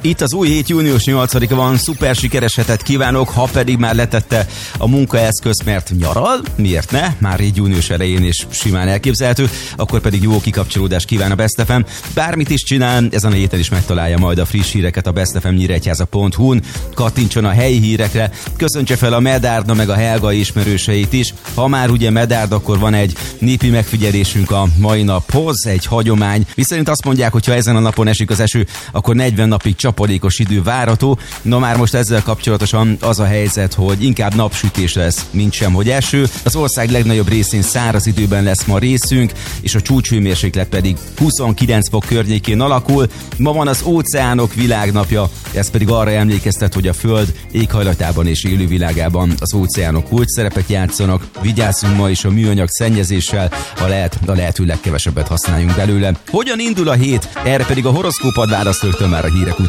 Itt az új hét június 8-a van, szuper sikeres hetet kívánok, ha pedig már letette a munkaeszköz, mert nyaral, miért ne? Már így június elején is simán elképzelhető, akkor pedig jó kikapcsolódást kíván a Best FM. Bármit is csinál, ezen a héten is megtalálja majd a friss híreket a bestfmnyíregyháza.hu-n, kattintson a helyi hírekre, köszöntse fel a Medárda meg a Helga ismerőseit is. Ha már ugye Medárd, akkor van egy népi megfigyelésünk a mai naphoz, egy hagyomány. Miszerint azt mondják, hogy ha ezen a napon esik az eső, akkor 40 napig csapadékos idő várható. Na már most ezzel kapcsolatosan az a helyzet, hogy inkább napsütés lesz, mint sem, hogy eső. Az ország legnagyobb részén száraz időben lesz ma részünk, és a csúcshőmérséklet pedig 29 fok környékén alakul. Ma van az óceánok világnapja, ez pedig arra emlékeztet, hogy a Föld éghajlatában és élővilágában az óceánok kulcs szerepet játszanak. Vigyázzunk ma is a műanyag szennyezéssel, ha lehet, a lehető legkevesebbet használjunk belőle. Hogyan indul a hét? Erre pedig a horoszkópad választ rögtön már a hírek után.